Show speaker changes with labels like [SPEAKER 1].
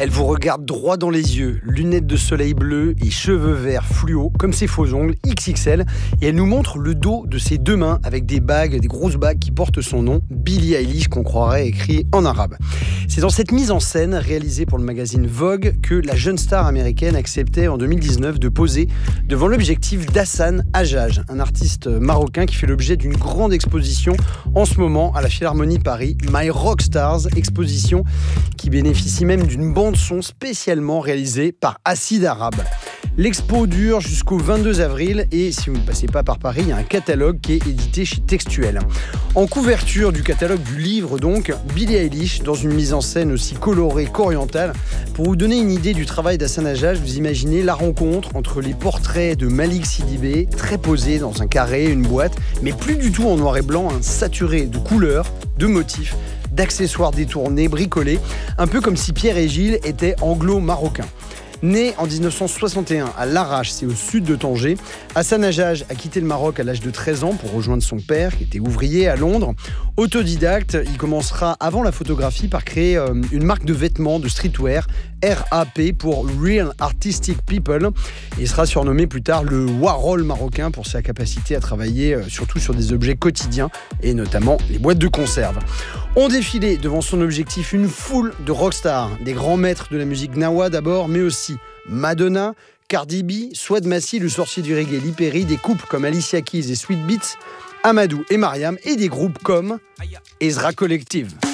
[SPEAKER 1] Elle vous regarde droit dans les yeux, lunettes de soleil bleu et cheveux verts fluo, comme ses faux ongles XXL. Et elle nous montre le dos de ses deux mains avec des bagues, des grosses bagues qui portent son nom, Billie Eilish, qu'on croirait écrit en arabe. C'est dans cette mise en scène, réalisée pour le magazine Vogue, que la jeune star américaine acceptait en 2019 de poser devant l'objectif d'Hassan Hajjaj, un artiste marocain qui fait l'objet d'une grande exposition en ce moment à la Philharmonie Paris, My Rockstars, exposition qui bénéficie même d'une bande-son spécialement réalisée par Acid Arabe. L'expo dure jusqu'au 22 avril et si vous ne passez pas par Paris, il y a un catalogue qui est édité chez Textuel. En couverture du catalogue du livre donc, Billie Eilish dans une mise en scène aussi colorée qu'orientale. Pour vous donner une idée du travail d'Hassan Hajjaj, vous imaginez la rencontre entre les portraits de Malik Sidibé, très posés dans un carré, une boîte, mais plus du tout en noir et blanc, saturé de couleurs, de motifs, d'accessoires détournés, bricolés, un peu comme si Pierre et Gilles étaient anglo-marocains. Né en 1961 à Larache, c'est au sud de Tanger, Hassan Hajjaj a quitté le Maroc à l'âge de 13 ans pour rejoindre son père qui était ouvrier à Londres. Autodidacte, il commencera avant la photographie par créer une marque de vêtements de streetwear, RAP pour Real Artistic People. Et il sera surnommé plus tard le Warhol marocain pour sa capacité à travailler surtout sur des objets quotidiens et notamment les boîtes de conserve. On défilait devant son objectif une foule de rockstars, des grands maîtres de la musique gnawa d'abord, mais aussi Madonna, Cardi B, Swad Massi, le sorcier du reggae, Lee Perry, des couples comme Alicia Keys et Sweet Beats, Amadou et Mariam, et des groupes comme Ezra Collective.